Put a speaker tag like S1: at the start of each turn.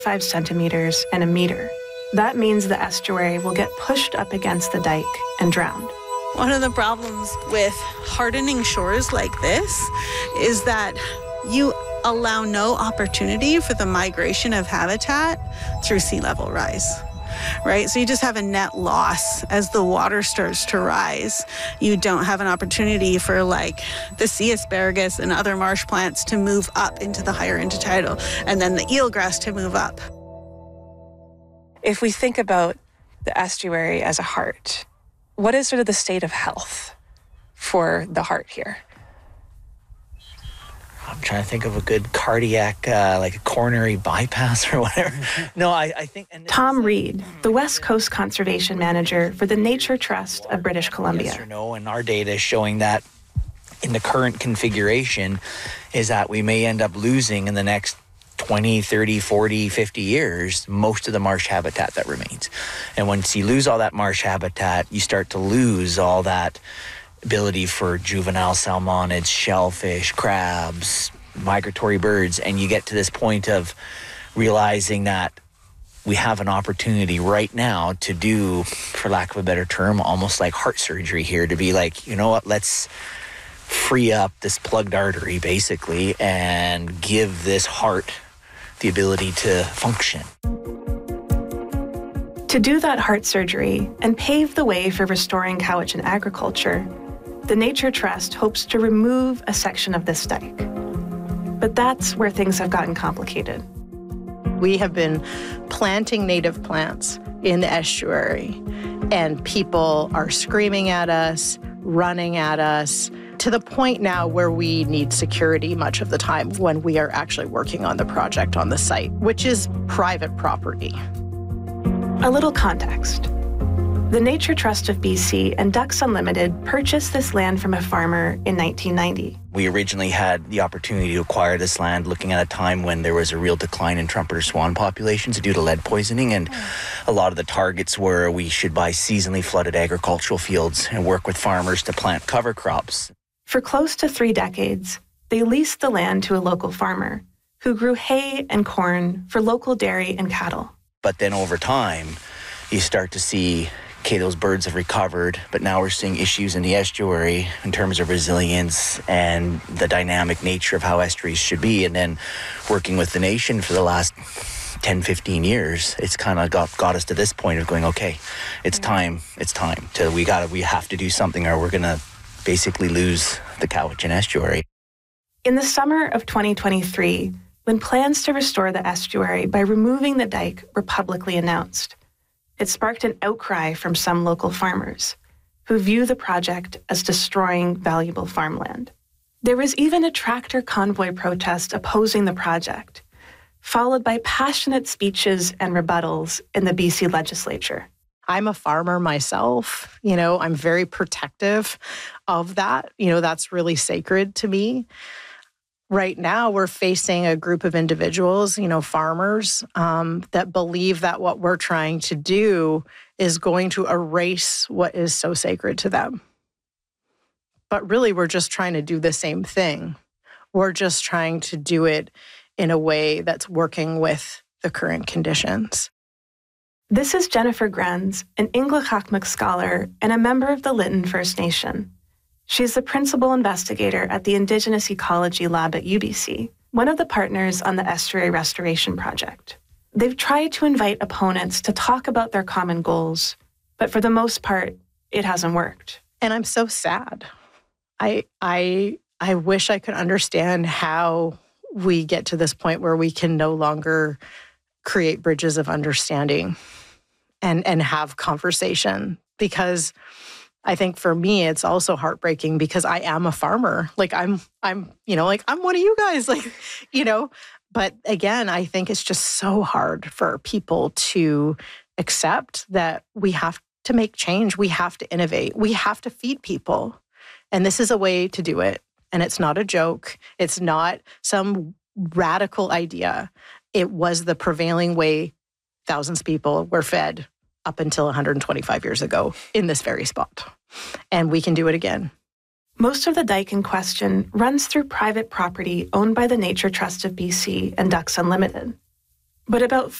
S1: 5 centimeters and a meter. That means the estuary will get pushed up against the dike and drowned.
S2: One of the problems with hardening shores like this is that you allow no opportunity for the migration of habitat through sea level rise, right? So you just have a net loss as the water starts to rise. You don't have an opportunity for like the sea asparagus and other marsh plants to move up into the higher intertidal, and then the eelgrass to move up.
S1: If we think about the estuary as a heart, what is sort of the state of health for the heart here?
S3: I'm trying to think of a good cardiac, like a coronary bypass or whatever. No, I think...
S1: Tom Reed, the West Coast Conservation Manager for the Nature Trust of British Columbia.
S3: Yes or no, and our data is showing that in the current configuration is that we may end up losing in the next 20, 30, 40, 50 years, most of the marsh habitat that remains. And once you lose all that marsh habitat, you start to lose all that ability for juvenile salmonids, shellfish, crabs, migratory birds, and you get to this point of realizing that we have an opportunity right now to do, for lack of a better term, almost like heart surgery here, to be like, you know what, let's free up this plugged artery, basically, and give this heart the ability to function.
S1: To do that heart surgery and pave the way for restoring Cowichan agriculture, the Nature Trust hopes to remove a section of this dike. But that's where things have gotten complicated.
S4: We have been planting native plants in the estuary, and people are screaming at us, running at us, to the point now where we need security much of the time when we are actually working on the project on the site, which is private property.
S1: A little context. The Nature Trust of BC and Ducks Unlimited purchased this land from a farmer in 1990.
S3: We originally had the opportunity to acquire this land looking at a time when there was a real decline in trumpeter swan populations due to lead poisoning, and a lot of the targets were we should buy seasonally flooded agricultural fields and work with farmers to plant cover crops.
S1: For close to 3 decades, they leased the land to a local farmer who grew hay and corn for local dairy and cattle.
S3: But then over time, you start to see, okay, those birds have recovered, but now we're seeing issues in the estuary in terms of resilience and the dynamic nature of how estuaries should be. And then working with the nation for the last 10, 15 years, it's kind of got us to this point of going, okay, it's time. We have to do something or we're going to basically lose the Cowichan estuary.
S1: In the summer of 2023, when plans to restore the estuary by removing the dike were publicly announced, it sparked an outcry from some local farmers who view the project as destroying valuable farmland. There was even a tractor convoy protest opposing the project, followed by passionate speeches and rebuttals in the BC legislature.
S4: I'm a farmer myself, I'm very protective of that. That's really sacred to me. Right now, we're facing a group of individuals, farmers, that believe that what we're trying to do is going to erase what is so sacred to them. But really, we're just trying to do the same thing. We're just trying to do it in a way that's working with the current conditions.
S1: This is Jennifer Grenz, an Inglehakmak scholar and a member of the Lytton First Nation. She's the principal investigator at the Indigenous Ecology Lab at UBC, one of the partners on the Estuary Restoration Project. They've tried to invite opponents to talk about their common goals, but for the most part, it hasn't worked.
S4: And I'm so sad. I wish I could understand how we get to this point where we can no longer create bridges of understanding and have conversation, because I think for me, it's also heartbreaking because I am a farmer. I'm one of you guys, but again, I think it's just so hard for people to accept that we have to make change. We have to innovate. We have to feed people. And this is a way to do it. And it's not a joke. It's not some radical idea. It was the prevailing way thousands of people were fed up until 125 years ago in this very spot. And we can do it again.
S1: Most of the dike in question runs through private property owned by the Nature Trust of BC and Ducks Unlimited. But about